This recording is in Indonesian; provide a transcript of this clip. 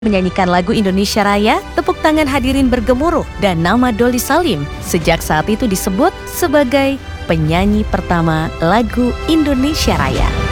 menyanyikan lagu Indonesia Raya, tepuk tangan hadirin bergemuruh dan nama Dolly Salim sejak saat itu disebut sebagai penyanyi pertama lagu Indonesia Raya.